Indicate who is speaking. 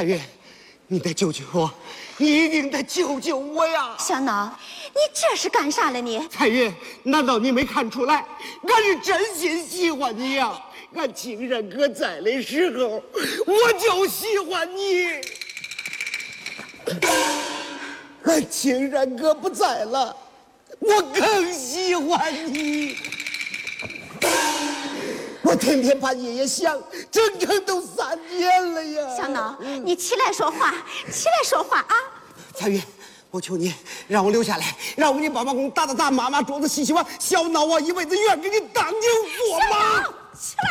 Speaker 1: 彩云，你得救救我，你一定得救救我呀！
Speaker 2: 小孬，你这是干啥了你？
Speaker 1: 彩云，难道你没看出来，俺是真心喜欢你呀？俺情人哥在的时候，我就喜欢你。俺情人哥不在了，我更喜欢你。我天天半夜也想，整整都3年了呀！
Speaker 2: 小孬，你起来说话，起来说话啊！
Speaker 1: 彩云，我求你让我留下来，让我给你爸爸公打打打，妈妈桌子洗洗碗，小孬啊，一辈子愿给你当牛做马。
Speaker 2: 起来。